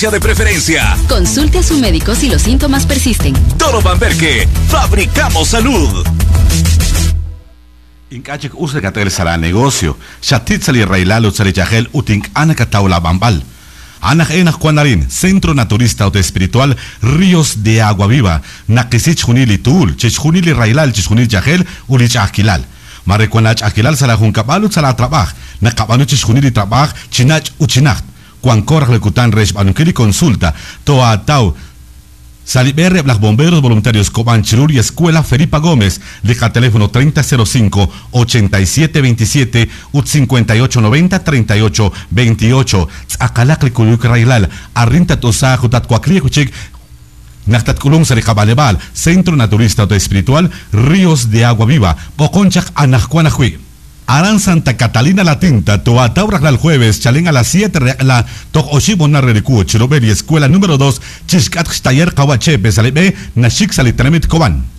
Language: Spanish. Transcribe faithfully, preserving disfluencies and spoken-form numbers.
de preferencia. Consulte a su médico si los síntomas persisten. Toro Bamberge, fabricamos salud. Inkachik usa katel sala negocio. Shatit sali railalo sali jahel utink anaka taula bambal. Anak enak kuanarin, Centro Naturista o Espiritual Ríos de Agua Viva. Nakisich junili tul, chichunili railal, chichunil jahel, ulich akilal. Marecuanach akilal sala junkabalut sala trabaj. Nakabanu chichunili trabaj, chinach uchinacht. Cuan corre lecutan res banuquili consulta, toa tau. Saliberre Black Bomberos Voluntarios Cobán Chirur y Escuela Felipa Gómez, deja teléfono treinta cero cinco, ochenta y siete veintisiete, ut cincuenta y ocho noventa, treinta y ocho veintiocho. Tz'akalak likuyuk railal, arrinta tosa jutat cuacriekuchik, Nachtat Kulum Sarikabalebal, Centro Naturista o Espiritual Ríos de Agua Viva, Boconchak Anajcuanahui. Aran Santa Catalina La Tinta, Toataurak al jueves, Chalén a las siete, la Tok Oshibona Relicu, Chirobeli, Escuela número dos, Chishkat Taller Kawachepe, Salebe, Nashik Salitramit Koban.